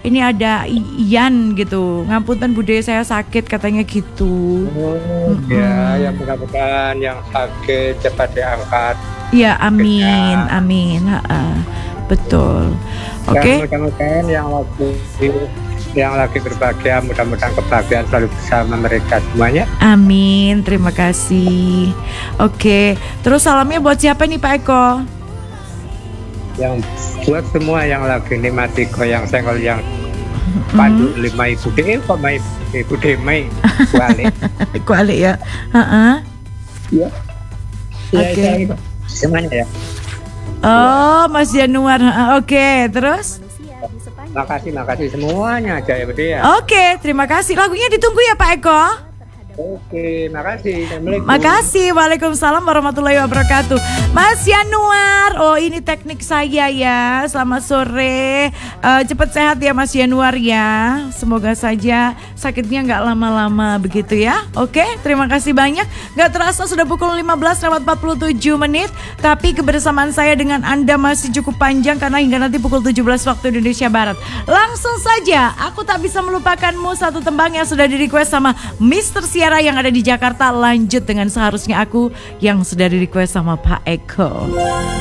ini ada Ian gitu. Ngapunten Bude, saya sakit katanya gitu. Ya, yang mudah-mudahan yang sakit cepat diangkat. Ya, amin, amin. Betul. Oke. Mudah-mudahan yang lagi berbahagia, mudah-mudahan kebahagiaan selalu bersama mereka semuanya. Amin, terima kasih. Oke, terus salamnya buat siapa nih Pak Eko? Yang buat semua yang lagi nikmati goyang senggol yang pandu 5.000 deh, kok ibu demai kualik ya. Ya. Oke. Semuanya ya. Oh, Mas Januar. Oke, terus? Makasih semuanya aja ya Bude ya. Oke, terima kasih. Lagunya ditunggu ya Pak Eko. Oke, makasih. Assalamualaikum. Makasih. Waalaikumsalam warahmatullahi wabarakatuh. Mas Januar. Oh, ini teknik saya ya. Selamat sore. Cepat sehat ya Mas Januar ya. Semoga saja sakitnya nggak lama-lama begitu ya. Oke, terima kasih banyak. Nggak terasa sudah pukul 15:47. Tapi kebersamaan saya dengan Anda masih cukup panjang karena hingga nanti pukul 17 waktu Indonesia Barat. Langsung saja, aku tak bisa melupakanmu, satu tembang yang sudah di-request sama Mr. Siara yang ada di Jakarta. Lanjut dengan Seharusnya Aku yang sudah di-request sama Pak Eko.